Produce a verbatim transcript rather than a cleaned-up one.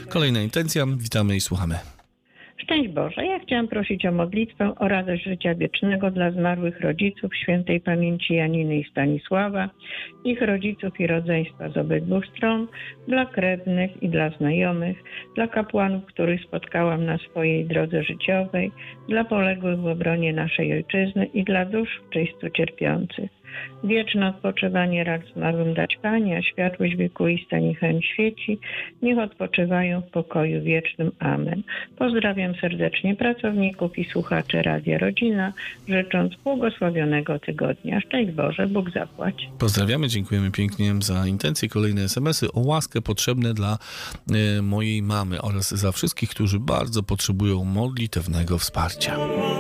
Kolejna intencja. Witamy i słuchamy. Szczęść Boże, ja chciałam prosić o modlitwę o radość życia wiecznego dla zmarłych rodziców świętej pamięci Janiny i Stanisława, ich rodziców i rodzeństwa z obydwu stron, dla krewnych i dla znajomych, dla kapłanów, których spotkałam na swojej drodze życiowej, dla poległych w obronie naszej ojczyzny i dla dusz w czyśćcu cierpiących. Wieczne odpoczywanie rad zmarłym dać Panie, a światłość wiekuista niech im świeci, niech odpoczywają w pokoju wiecznym. Amen. Pozdrawiam serdecznie pracowników i słuchaczy Radia Rodzina, życząc błogosławionego tygodnia. Szczęść Boże, Bóg zapłać. Pozdrawiamy, dziękujemy pięknie za intencje. Kolejne es em esy o łaskę potrzebne dla y, mojej mamy oraz za wszystkich, którzy bardzo potrzebują modlitewnego wsparcia.